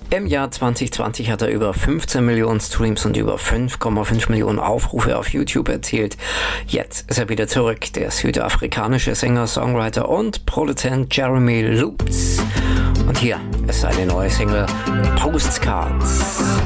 Im Jahr 2020 hat er über 15 Millionen Streams und über 5,5 Millionen Aufrufe auf YouTube erzielt. Jetzt ist er wieder zurück, der südafrikanische Sänger, Songwriter und Produzent Jeremy Loops. Und hier ist seine neue Single Postcards.